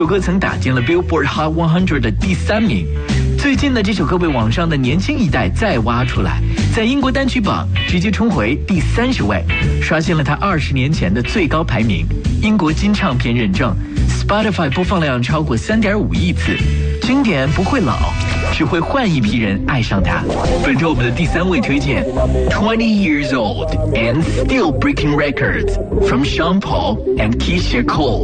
这首歌曾打进了 Billboard Hot 100的第3名。最近呢，这首歌被网上的年轻一代再挖出来，在英国单曲榜直接冲回第30位，刷新了它20年前的最高排名。英国金唱片认证 ，Spotify 播放量超过3.5亿次。经典不会老，只会换一批人爱上它。本周我们的第3位推荐 ，20 years old and still breaking records from Sean Paul and Keisha Cole。